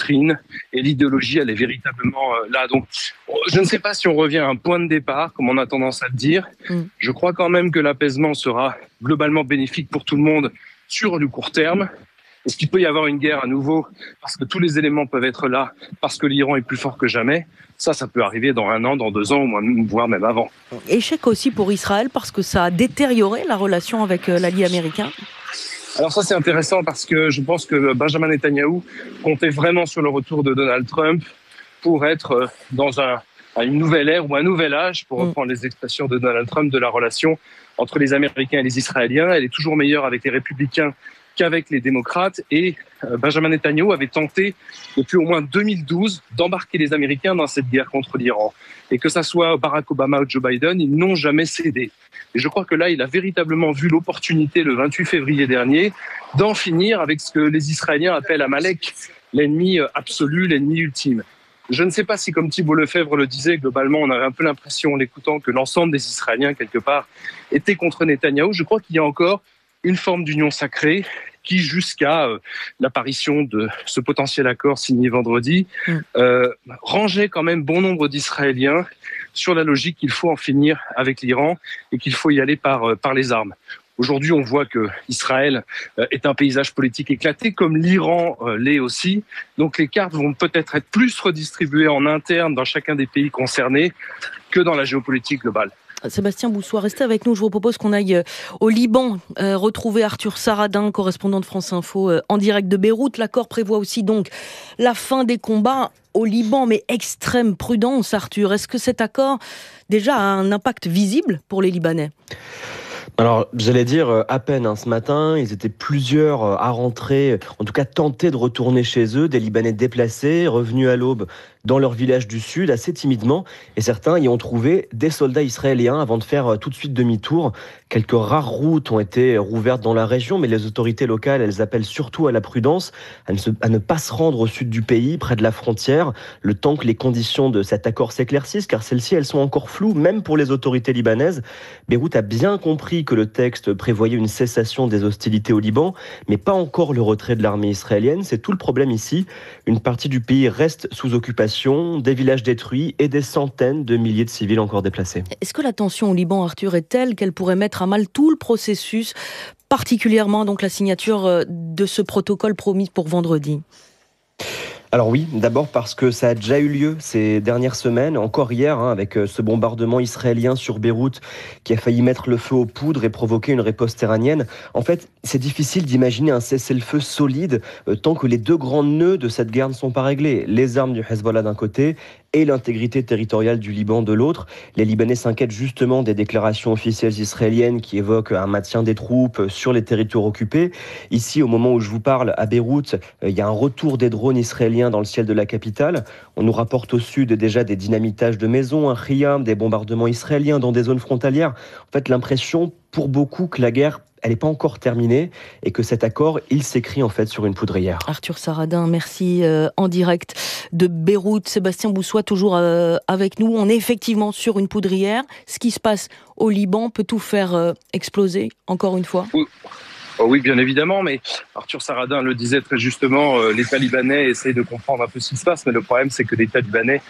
doctrine et l'idéologie, elle est véritablement là. Donc, je ne sais pas si on revient à un point de départ, comme on a tendance à le dire. Je crois quand même que l'apaisement sera globalement bénéfique pour tout le monde sur le court terme. Est-ce qu'il peut y avoir une guerre à nouveau parce que tous les éléments peuvent être là, parce que l'Iran est plus fort que jamais? Ça peut arriver dans 1 an, dans 2 ans, voire même avant. Échec aussi pour Israël parce que ça a détérioré la relation avec l'allié américain. Alors ça, c'est intéressant parce que je pense que Benjamin Netanyahou comptait vraiment sur le retour de Donald Trump pour être dans une nouvelle ère ou un nouvel âge, pour reprendre les expressions de Donald Trump, de la relation entre les Américains et les Israéliens. Elle est toujours meilleure avec les républicains qu'avec les démocrates. Et Benjamin Netanyahou avait tenté, depuis au moins 2012, d'embarquer les Américains dans cette guerre contre l'Iran. Et que ça soit Barack Obama ou Joe Biden, ils n'ont jamais cédé. Et je crois que là, il a véritablement vu l'opportunité, le 28 février dernier, d'en finir avec ce que les Israéliens appellent Amalek, l'ennemi absolu, l'ennemi ultime. Je ne sais pas si, comme Thibault Lefebvre le disait, globalement, on avait un peu l'impression, en l'écoutant, que l'ensemble des Israéliens, quelque part, étaient contre Netanyahou. Je crois qu'il y a encore une forme d'union sacrée qui, jusqu'à l'apparition de ce potentiel accord signé vendredi, rangeait quand même bon nombre d'Israéliens sur la logique qu'il faut en finir avec l'Iran et qu'il faut y aller par les armes. Aujourd'hui, on voit que Israël est un paysage politique éclaté, comme l'Iran l'est aussi. Donc les cartes vont peut-être être plus redistribuées en interne dans chacun des pays concernés que dans la géopolitique globale. Sébastien Boussois, restez avec nous. Je vous propose qu'on aille au Liban, retrouver Arthur Saradin, correspondant de France Info en direct de Beyrouth. L'accord prévoit aussi donc la fin des combats au Liban, mais extrême prudence, Arthur. Est-ce que cet accord déjà a un impact visible pour les Libanais ? Alors, j'allais dire à peine. Ce matin, ils étaient plusieurs à rentrer, en tout cas tenter de retourner chez eux, des Libanais déplacés, revenus à l'aube dans leur village du sud, assez timidement. Et certains y ont trouvé des soldats israéliens avant de faire tout de suite demi-tour. Quelques rares routes ont été rouvertes dans la région, mais les autorités locales, elles appellent surtout à la prudence, à ne pas se rendre au sud du pays, près de la frontière, le temps que les conditions de cet accord s'éclaircissent, car celles-ci, elles sont encore floues, même pour les autorités libanaises. Beyrouth a bien compris que le texte prévoyait une cessation des hostilités au Liban, mais pas encore le retrait de l'armée israélienne. C'est tout le problème ici. Une partie du pays reste sous occupation, des villages détruits et des centaines de milliers de civils encore déplacés. Est-ce que la tension au Liban, Arthur, est telle qu'elle pourrait mettre à mal tout le processus, particulièrement donc la signature de ce protocole promis pour vendredi ? Alors oui, d'abord parce que ça a déjà eu lieu ces dernières semaines, encore hier, avec ce bombardement israélien sur Beyrouth qui a failli mettre le feu aux poudres et provoquer une riposte iranienne. En fait, c'est difficile d'imaginer un cessez-le-feu solide tant que les deux grands nœuds de cette guerre ne sont pas réglés. Les armes du Hezbollah d'un côté et l'intégrité territoriale du Liban de l'autre. Les Libanais s'inquiètent justement des déclarations officielles israéliennes qui évoquent un maintien des troupes sur les territoires occupés. Ici, au moment où je vous parle, à Beyrouth, il y a un retour des drones israéliens dans le ciel de la capitale. On nous rapporte au sud déjà des dynamitages de maisons, un Khiyam, des bombardements israéliens dans des zones frontalières. En fait, l'impression pour beaucoup que la guerre, elle n'est pas encore terminée et que cet accord, il s'écrit en fait sur une poudrière. Arthur Saradin, merci en direct de Beyrouth. Sébastien Boussois, toujours avec nous. On est effectivement sur une poudrière. Ce qui se passe au Liban peut tout faire exploser, encore une fois. Oui, bien évidemment, mais Arthur Saradin le disait très justement, les Libanais essayent de comprendre un peu ce qui se passe, mais le problème c'est que l'État libanais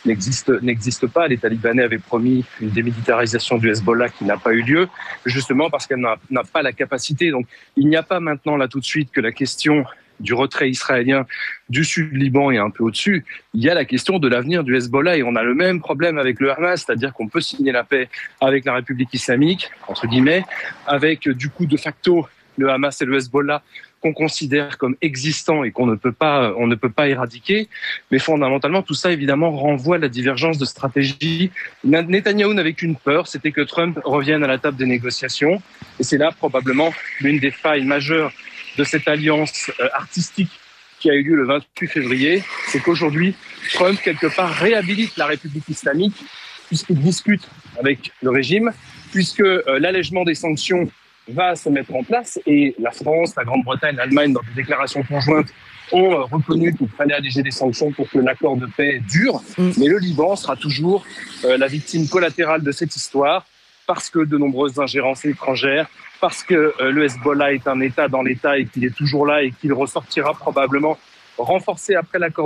n'existe pas. L'État libanais avait promis une démilitarisation du Hezbollah qui n'a pas eu lieu, justement parce qu'elle n'a pas la capacité. Donc il n'y a pas maintenant là tout de suite que la question du retrait israélien du sud Liban et un peu au-dessus, il y a la question de l'avenir du Hezbollah et on a le même problème avec le Hamas, c'est-à-dire qu'on peut signer la paix avec la République islamique, entre guillemets, avec du coup de facto le Hamas et le Hezbollah qu'on considère comme existants et on ne peut pas éradiquer. Mais fondamentalement, tout ça, évidemment, renvoie à la divergence de stratégie. Netanyahou n'avait qu'une peur, c'était que Trump revienne à la table des négociations. Et c'est là, probablement, l'une des failles majeures de cette alliance artistique qui a eu lieu le 28 février. C'est qu'aujourd'hui, Trump, quelque part, réhabilite la République islamique puisqu'il discute avec le régime, puisque l'allègement des sanctions va se mettre en place et la France, la Grande-Bretagne, l'Allemagne, dans des déclarations conjointes, ont reconnu qu'il fallait alléger les sanctions pour que l'accord de paix dure. Mais le Liban sera toujours la victime collatérale de cette histoire parce que de nombreuses ingérences étrangères, parce que le Hezbollah est un État dans l'État et qu'il est toujours là et qu'il ressortira probablement renforcé après l'accord